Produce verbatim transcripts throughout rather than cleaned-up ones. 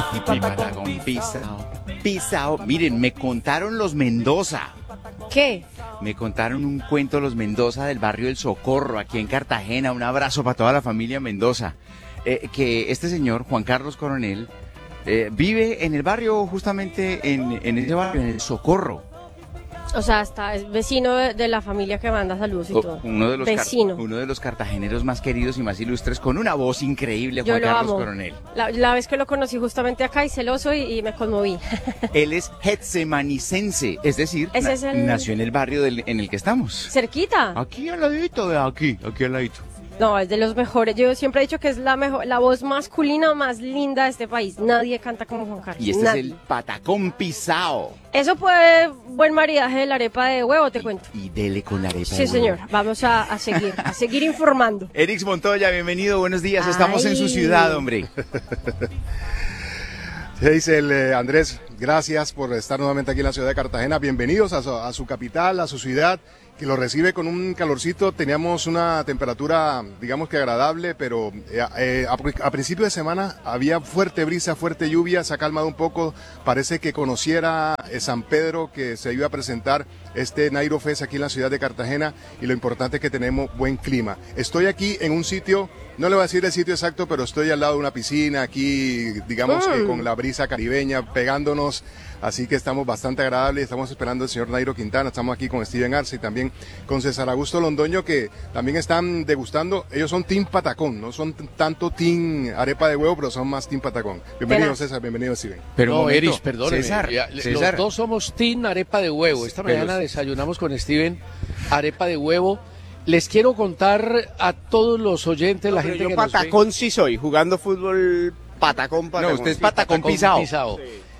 Mi patacón pisao, pisao. Miren, me contaron los Mendoza. ¿Qué? Me contaron un cuento los Mendoza del barrio del Socorro, aquí en Cartagena. Un abrazo para toda la familia Mendoza. Eh, que este señor, Juan Carlos Coronel, eh, vive en el barrio, justamente en, en ese barrio, en el Socorro. O sea, está, es vecino de, de la familia que manda saludos y O- todo. Uno de, los Vecino. car- uno de los cartageneros más queridos y más ilustres, con una voz increíble, Yo Juan lo Carlos amo. Coronel. La, la vez que lo conocí justamente acá y celoso y, y me conmoví. Él es getsemanicense, es decir, Ese na- es el- nació en el barrio del- en el que estamos. Cerquita. Aquí al ladito, de aquí, aquí al ladito. No, es de los mejores. Yo siempre he dicho que es la mejor, la voz masculina más linda de este país. Nadie canta como Juan Carlos. Y este Nadie. es el patacón pisao. Eso puede buen maridaje de la arepa de huevo, te cuento. Y dele con la arepa. Sí, de huevo. señor. Vamos a, a seguir, a seguir informando. Erix Montoya, bienvenido, buenos días. Estamos en su Ay. ciudad, hombre. Hazel, eh, Andrés, gracias por estar nuevamente aquí en la ciudad de Cartagena. Bienvenidos a su, a su capital, a su ciudad, que lo recibe con un calorcito. Teníamos una temperatura, digamos que agradable, pero eh, eh, a, a principio de semana había fuerte brisa, fuerte lluvia, se ha calmado un poco. Parece que conociera eh, San Pedro que se iba a presentar este Nairo Fest aquí en la ciudad de Cartagena, y lo importante es que tenemos buen clima. Estoy aquí en un sitio, no le voy a decir el sitio exacto, pero estoy al lado de una piscina aquí, digamos que Mm. con la brisa caribeña pegándonos, así que estamos bastante agradables. Estamos esperando al señor Nairo Quintana, estamos aquí con Steven Arce y también con César Augusto Londoño, que también están degustando. Ellos son Team Patacón, no son t- tanto Team Arepa de Huevo, pero son más Team Patacón. Bienvenido Tenaz. César, bienvenido Steven. Pero un no, momento, Eris, perdóneme. César, Ya, César. Los dos somos Team Arepa de Huevo. Esta Pero mañana sí. desayunamos con Steven Arepa de Huevo. Les quiero contar a todos los oyentes, la Pero gente yo que nos ve- patacón sí soy, jugando fútbol patacón, patacón. No, usted es sí. patacón Patacón pisao. pisao.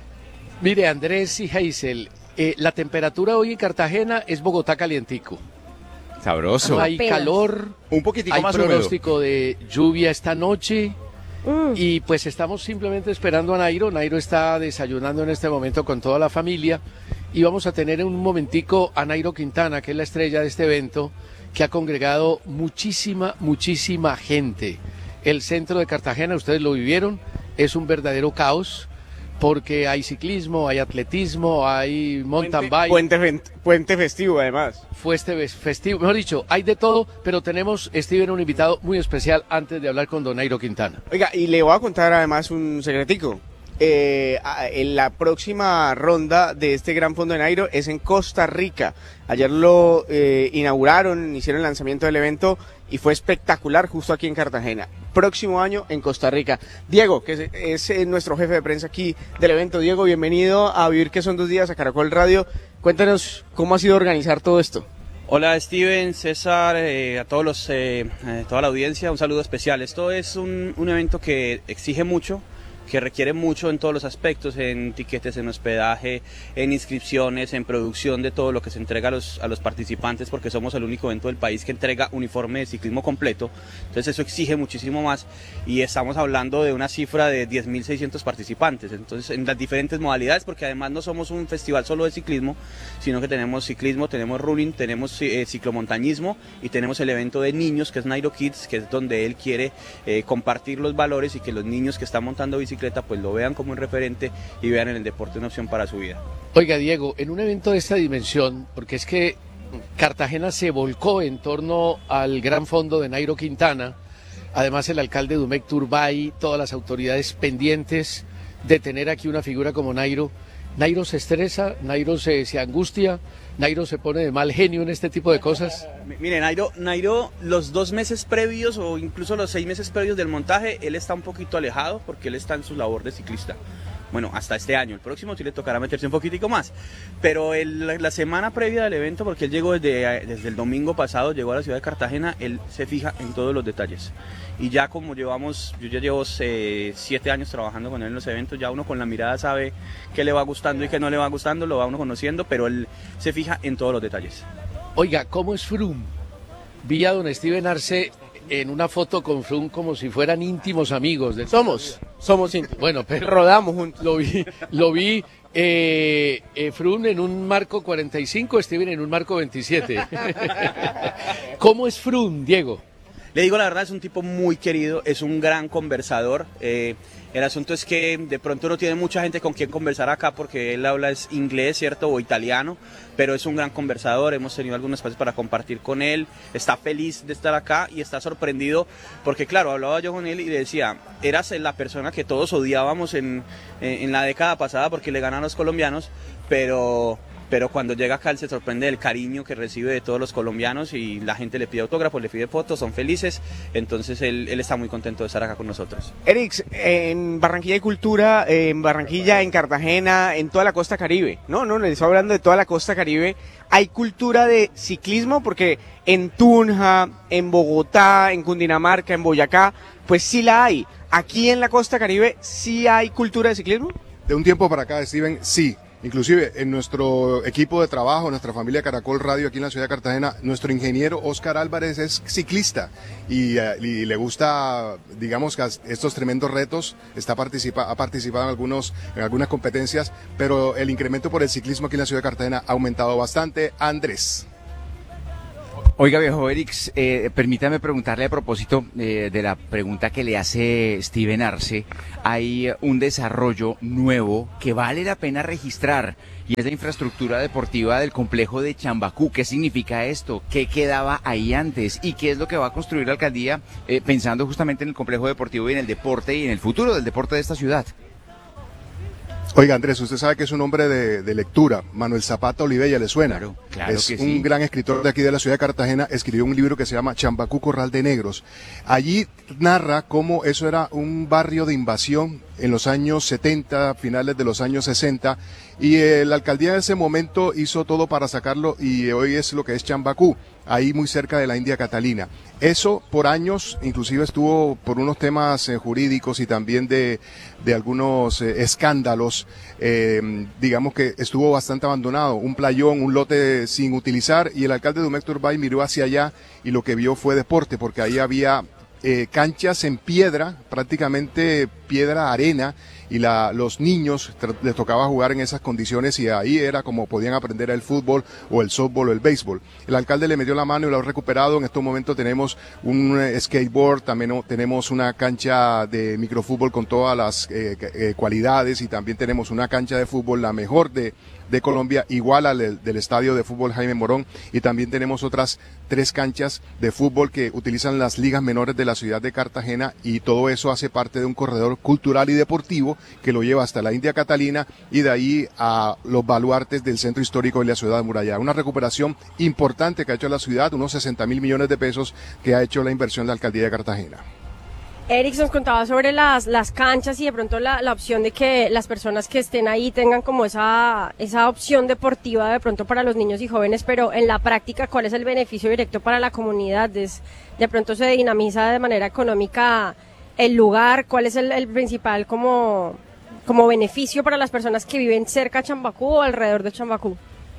Mire, Andrés y Hazel, eh, la temperatura hoy en Cartagena es Bogotá calientico. Sabroso. Hay Apenas. calor, Un poquitico hay más húmedo. pronóstico de lluvia esta noche. Mm. Y pues estamos simplemente esperando a Nairo. Nairo está desayunando en este momento con toda la familia. Y vamos a tener en un momentico a Nairo Quintana, que es la estrella de este evento, que ha congregado muchísima, muchísima gente. El centro de Cartagena, ustedes lo vivieron, es un verdadero caos, porque hay ciclismo, hay atletismo, hay mountain bike. Puente, puente, puente festivo, además. Fue este festivo, mejor dicho, hay de todo, pero tenemos, Steven, un invitado muy especial antes de hablar con don Nairo Quintana. Oiga, y le voy a contar además un secretico. Eh, a- en la próxima ronda de este Gran Fondo de Nairo es en Costa Rica. Ayer lo eh, inauguraron, hicieron el lanzamiento del evento y fue espectacular justo aquí en Cartagena. Próximo año en Costa Rica. Diego, que es, es, eh, nuestro jefe de prensa aquí del evento. Diego, bienvenido a Vivir que son dos días a Caracol Radio. Cuéntanos cómo ha sido organizar todo esto. Hola Steven, César, eh, a todos los, eh, a toda la audiencia, un saludo especial. Esto es un, un evento que exige mucho, que requiere mucho en todos los aspectos, en tiquetes, en hospedaje, en inscripciones, en producción de todo lo que se entrega a los, a los participantes, porque somos el único evento del país que entrega uniforme de ciclismo completo. Entonces eso exige muchísimo más, y estamos hablando de una cifra de diez mil seiscientos participantes, entonces en las diferentes modalidades, porque además no somos un festival solo de ciclismo, sino que tenemos ciclismo, tenemos running, tenemos eh, ciclomontañismo y tenemos el evento de niños, que es Nairo Kids, que es donde él quiere eh, compartir los valores y que los niños que están montando bicicleta pues lo vean como un referente y vean en el deporte una opción para su vida. Oiga, Diego, en un evento de esta dimensión, porque es que Cartagena se volcó en torno al gran fondo de Nairo Quintana, además el alcalde Dumec Turbay, todas las autoridades pendientes de tener aquí una figura como Nairo. Nairo se estresa, Nairo se, se angustia, Nairo se pone de mal genio en este tipo de cosas. Miren, Nairo, Nairo, los dos meses previos o incluso los seis meses previos del montaje, él está un poquito alejado porque él está en su labor de ciclista. Bueno, hasta este año, el próximo sí le tocará meterse un poquitico más. Pero el, la, la semana previa del evento, porque él llegó desde, desde el domingo pasado, llegó a la ciudad de Cartagena, él se fija en todos los detalles. Y ya como llevamos, yo ya llevo eh, siete años trabajando con él en los eventos, ya uno con la mirada sabe qué le va gustando y qué no le va gustando, lo va uno conociendo, pero él se fija en todos los detalles. Oiga, ¿cómo es Froome? Vi a don Steven Arce en una foto con Froome como si fueran íntimos amigos. De... Somos, somos íntimos. Bueno, pero Rodamos juntos. lo vi, lo vi eh, eh, Froome en un marco cuarenta y cinco, Steven en un marco veintisiete. ¿Cómo es Froome, Diego? Le digo la verdad, es un tipo muy querido, es un gran conversador. Eh, el asunto es que de pronto no tiene mucha gente con quien conversar acá porque él habla es inglés, ¿cierto? O italiano, pero es un gran conversador. Hemos tenido algunos espacios para compartir con él. Está feliz de estar acá y está sorprendido porque, claro, hablaba yo con él y decía, eras la persona que todos odiábamos en, en, en la década pasada porque le ganan a los colombianos, pero... pero cuando llega acá él se sorprende del cariño que recibe de todos los colombianos y la gente le pide autógrafos, le pide fotos, son felices, entonces él, él está muy contento de estar acá con nosotros. Erix, en Barranquilla hay cultura, en Barranquilla, en Cartagena, en toda la costa Caribe, no, no, les estoy hablando de toda la costa Caribe, hay cultura de ciclismo porque en Tunja, en Bogotá, en Cundinamarca, en Boyacá, pues sí la hay. Aquí en la costa Caribe sí hay cultura de ciclismo. De un tiempo para acá, Steven, sí. Inclusive en nuestro equipo de trabajo, nuestra familia Caracol Radio aquí en la ciudad de Cartagena, nuestro ingeniero Oscar Álvarez es ciclista y, uh, y le gusta, digamos, que estos tremendos retos, está participa, ha participado en, algunos, en algunas competencias, pero el incremento por el ciclismo aquí en la ciudad de Cartagena ha aumentado bastante. Andrés. Oiga, viejo Erix, eh, permítame preguntarle a propósito eh, de la pregunta que le hace Steven Arce. Hay un desarrollo nuevo que vale la pena registrar y es la infraestructura deportiva del complejo de Chambacú. ¿Qué significa esto? ¿Qué quedaba ahí antes? ¿Y qué es lo que va a construir la alcaldía eh, pensando justamente en el complejo deportivo y en el deporte y en el futuro del deporte de esta ciudad? Oiga, Andrés, usted sabe que es un hombre de, de lectura. Manuel Zapata Olivella, ¿le suena? Claro, claro es que un sí. gran escritor de aquí de la ciudad de Cartagena. Escribió un libro que se llama Chambacú, Corral de Negros. Allí narra cómo eso era un barrio de invasión en los años setenta, finales de los años sesenta, y eh, la alcaldía en ese momento hizo todo para sacarlo y hoy es lo que es Chambacú, ahí muy cerca de la India Catalina. Eso por años, inclusive estuvo por unos temas eh, jurídicos y también de, de algunos eh, escándalos, eh, digamos que estuvo bastante abandonado, un playón, un lote sin utilizar, y el alcalde Dumec Turbay miró hacia allá y lo que vio fue deporte, porque ahí había Eh, canchas en piedra, prácticamente piedra, arena, y la, los niños les tocaba jugar en esas condiciones y ahí era como podían aprender el fútbol o el softball o el béisbol. El alcalde le metió la mano y lo ha recuperado. En estos momentos tenemos un eh, skateboard, también tenemos una cancha de microfútbol con todas las eh, eh, cualidades, y también tenemos una cancha de fútbol, la mejor de de Colombia, igual al del estadio de fútbol Jaime Morón, y también tenemos otras tres canchas de fútbol que utilizan las ligas menores de la ciudad de Cartagena, y todo eso hace parte de un corredor cultural y deportivo que lo lleva hasta la India Catalina y de ahí a los baluartes del centro histórico de la ciudad amurallada. Una recuperación importante que ha hecho la ciudad, unos sesenta mil millones de pesos que ha hecho la inversión de la alcaldía de Cartagena. Erix nos contaba sobre las, las canchas y de pronto la, la opción de que las personas que estén ahí tengan como esa, esa opción deportiva de pronto para los niños y jóvenes, pero en la práctica, ¿cuál es el beneficio directo para la comunidad? ¿Es, de pronto se dinamiza de manera económica el lugar? ¿Cuál es el, el principal como, como beneficio para las personas que viven cerca de Chambacú o alrededor de Chambacú?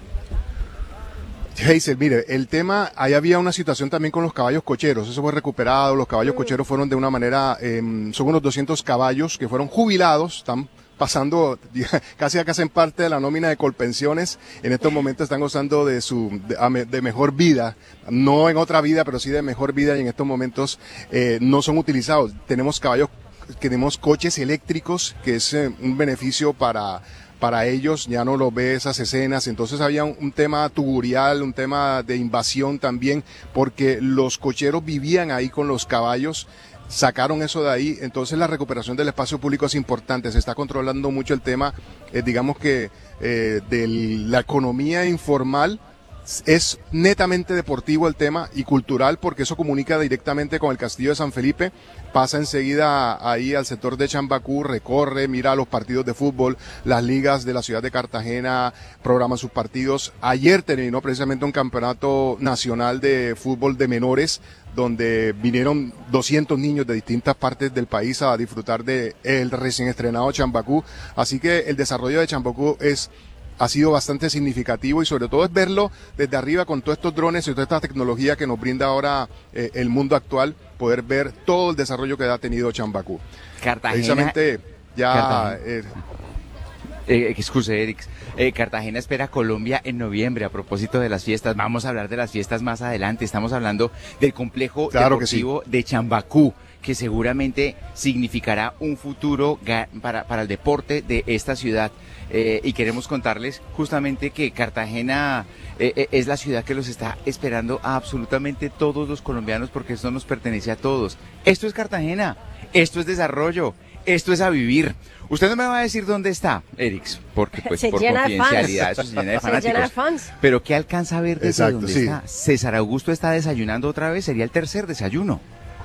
Hazel, mire, el tema, ahí había una situación también con los caballos cocheros, eso fue recuperado, los caballos mm. cocheros fueron de una manera, eh, son unos doscientos caballos que fueron jubilados, están pasando, casi acá hacen parte de la nómina de Colpensiones, en estos momentos están gozando de su, de, de mejor vida, no en otra vida, pero sí de mejor vida, y en estos momentos eh, no son utilizados. Tenemos caballos, tenemos coches eléctricos, que es eh, un beneficio para para ellos, ya no lo ve esas escenas. Entonces había un, un tema tugurial, un tema de invasión también, porque los cocheros vivían ahí con los caballos, sacaron eso de ahí. Entonces la recuperación del espacio público es importante, se está controlando mucho el tema, eh, digamos que eh, de la economía informal. Es netamente deportivo el tema y cultural, porque eso comunica directamente con el Castillo de San Felipe, pasa enseguida ahí al sector de Chambacú, recorre, mira los partidos de fútbol, las ligas de la ciudad de Cartagena programan sus partidos. Ayer terminó precisamente un campeonato nacional de fútbol de menores, donde vinieron doscientos niños de distintas partes del país a disfrutar de el recién estrenado Chambacú, así que el desarrollo de Chambacú es ha sido bastante significativo, y sobre todo es verlo desde arriba con todos estos drones y toda esta tecnología que nos brinda ahora eh, el mundo actual, poder ver todo el desarrollo que ha tenido Chambacú. Cartagena. Precisamente ya... Cartagena. Eh, Eh, excuse, Eric. Eh, Cartagena espera a Colombia en noviembre a propósito de las fiestas. Vamos a hablar de las fiestas más adelante. Estamos hablando del complejo Claro deportivo de Chambacú, que seguramente significará un futuro ga- para, para el deporte de esta ciudad. Eh, y queremos contarles justamente que Cartagena eh, eh, es la ciudad que los está esperando a absolutamente todos los colombianos, porque esto nos pertenece a todos. Esto es Cartagena, esto es desarrollo, esto es a vivir. Usted no me va a decir dónde está, Erix, porque pues Se por llena de confidencialidad fans. eso se llena de Se llena de fanáticos. fans. Pero ¿qué alcanza a ver desde Exacto, dónde sí. está? César Augusto está desayunando otra vez, sería el tercer desayuno.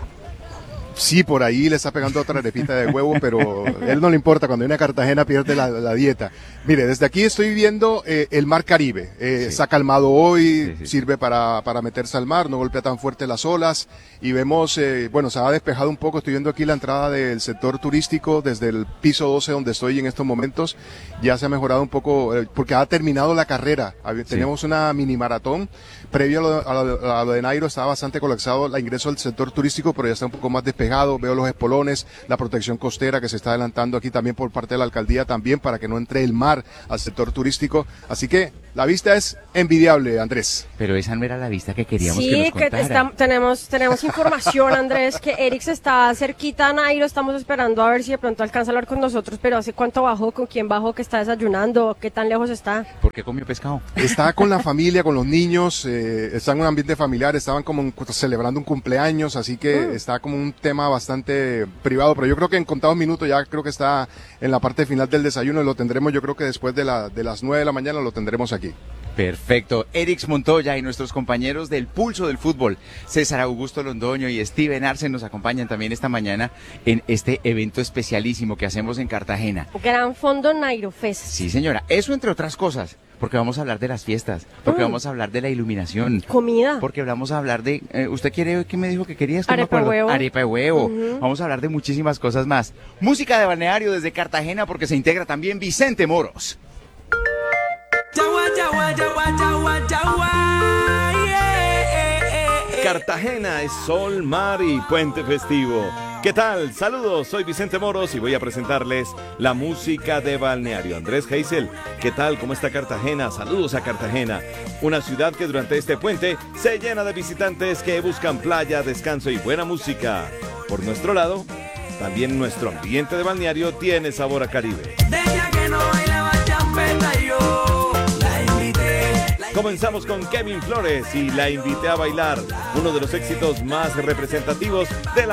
Sí, por ahí le está pegando otra arepita de huevo, pero a él no le importa, cuando viene a Cartagena pierde la, la dieta. Mire, desde aquí estoy viendo eh, el mar Caribe, eh, Sí. está calmado hoy, Sí, sí. sirve para, para meterse al mar, no golpea tan fuerte las olas y vemos, eh, bueno, se ha despejado un poco, estoy viendo aquí la entrada del sector turístico desde el piso doce donde estoy en estos momentos, ya se ha mejorado un poco, eh, porque ha terminado la carrera, Hab- tenemos una mini maratón, previo a lo, a lo- a lo de Nairo estaba bastante colapsado el ingreso al sector turístico, pero ya está un poco más despejado, veo los espolones, la protección costera que se está adelantando aquí también por parte de la alcaldía también para que no entre el mar al sector turístico, así que la vista es envidiable, Andrés. Pero esa no era la vista que queríamos que Sí, nos que contara. está- tenemos, tenemos información, Andrés, que Eric está cerquita a Nairo, estamos esperando a ver si de pronto alcanza a hablar con nosotros, pero ¿hace cuánto bajó? ¿Con quién bajó? ¿Qué está desayunando? ¿Qué tan lejos está? ¿Por qué comió pescado? Está con la familia, con los niños, eh, está en un ambiente familiar, estaban como un- celebrando un cumpleaños, así que está como un tema bastante privado, pero yo creo que en contados minutos ya creo que está en la parte final del desayuno y lo tendremos, yo creo que después de, la, de las nueve de la mañana lo tendremos aquí. Perfecto. Erix Montoya y nuestros compañeros del Pulso del Fútbol, César Augusto Londoño y Steven Arce, nos acompañan también esta mañana en este evento especialísimo que hacemos en Cartagena. Gran Fondo Nairo Fest. Sí, señora. Eso entre otras cosas, porque vamos a hablar de las fiestas, porque Mm. vamos a hablar de la iluminación. Comida. Porque vamos a hablar de... eh, ¿Usted quiere qué me dijo que quería? Es que no me Arepa de acuerdo. huevo. Arepa de huevo. Ujú. Vamos a hablar de muchísimas cosas más. Música de balneario desde Cartagena, porque se integra también Vicente Moros. Cartagena es sol, mar y puente festivo. ¿Qué tal? Saludos, soy Vicente Moros y voy a presentarles la música de balneario. Andrés Heisel, ¿qué tal? ¿Cómo está Cartagena? Saludos a Cartagena, una ciudad que durante este puente se llena de visitantes que buscan playa, descanso y buena música. Por nuestro lado, también nuestro ambiente de balneario tiene sabor a Caribe. Comenzamos con Kevin Flores y La Invité a Bailar, uno de los éxitos más representativos de la